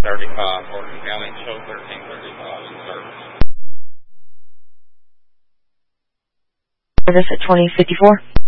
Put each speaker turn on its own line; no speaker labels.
35, Horton County, show 1335 in service.
Service at 2054.